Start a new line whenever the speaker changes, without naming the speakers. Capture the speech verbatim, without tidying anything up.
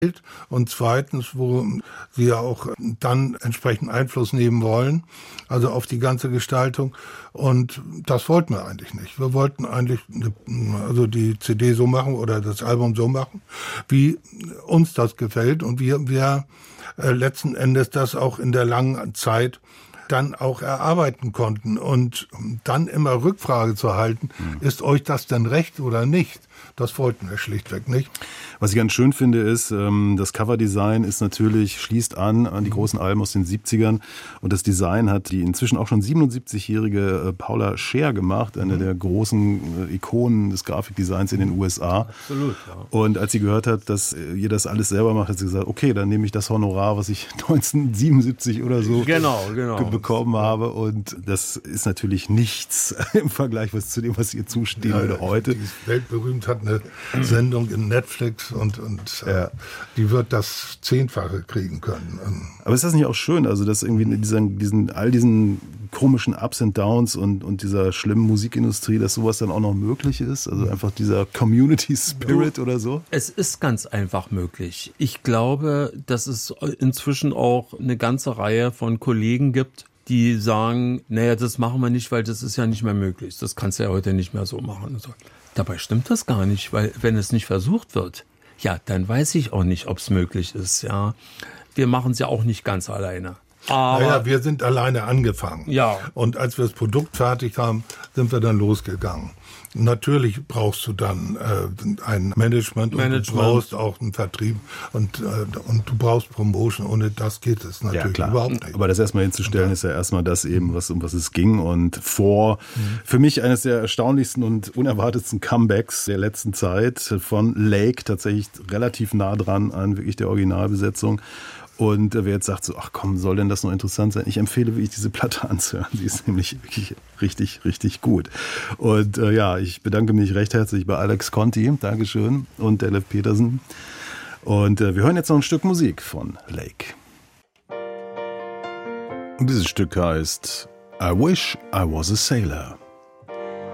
und zweitens, wo sie ja auch dann entsprechend Einfluss nehmen wollen, also auf die ganze Gestaltung. Und das wollten wir eigentlich nicht. Wir wollten eigentlich also die C D so machen oder das Album so machen, wie uns das gefällt und wie wir äh, letzten Endes das auch in der langen Zeit dann auch erarbeiten konnten. Und dann immer Rückfrage zu halten, mhm. ist euch das denn recht oder nicht? Das wollten wir schlichtweg nicht.
Was ich ganz schön finde, ist, das Coverdesign ist natürlich, schließt an an die großen Alben aus den siebzigern. Und das Design hat die inzwischen auch schon siebenundsiebzigjährige Paula Scher gemacht, eine mhm. der großen Ikonen des Grafikdesigns in den U S A.
Absolut, ja.
Und als sie gehört hat, dass ihr das alles selber macht, hat sie gesagt, okay, dann nehme ich das Honorar, was ich neunzehnhundertsiebenundsiebzig oder so
genau, genau.
bekommen habe. Und das ist natürlich nichts im Vergleich was zu dem, was ihr zustehen würde ja, heute.
Die ist weltberühmt, hat eine Sendung in Netflix und, und ja. äh, die wird das Zehnfache kriegen können.
Aber ist das nicht auch schön, also dass irgendwie in diesen, diesen, all diesen komischen Ups and Downs und, und dieser schlimmen Musikindustrie, dass sowas dann auch noch möglich ist? Also einfach dieser Community Spirit oder so?
Es ist ganz einfach möglich. Ich glaube, dass es inzwischen auch eine ganze Reihe von Kollegen gibt, die sagen, naja, das machen wir nicht, weil das ist ja nicht mehr möglich. Das kannst du ja heute nicht mehr so machen. Also, dabei stimmt das gar nicht, weil wenn es nicht versucht wird, ja, dann weiß ich auch nicht, ob es möglich ist. Ja, wir machen es ja auch nicht ganz alleine. Aber
naja, wir sind alleine angefangen.
Ja.
Und als wir das Produkt fertig haben, sind wir dann losgegangen. Natürlich brauchst du dann äh, ein Management,
Management
und du brauchst auch einen Vertrieb und, äh, und du brauchst Promotion. Ohne das geht es natürlich ja, klar. überhaupt nicht.
Aber das erstmal hinzustellen, ja. ist ja erstmal das eben, was, um was es ging. Und vor mhm. für mich eines der erstaunlichsten und unerwartetsten Comebacks der letzten Zeit von Lake, tatsächlich relativ nah dran an wirklich der Originalbesetzung. Und wer jetzt sagt so, ach komm, soll denn das noch interessant sein? Ich empfehle wirklich, diese Platte anzuhören. Sie ist nämlich wirklich richtig, richtig gut. Und äh, ja, ich bedanke mich recht herzlich bei Alex Conti, Dankeschön, und Detlef Petersen. Und äh, wir hören jetzt noch ein Stück Musik von Lake. Und dieses Stück heißt I Wish I Was a Sailor.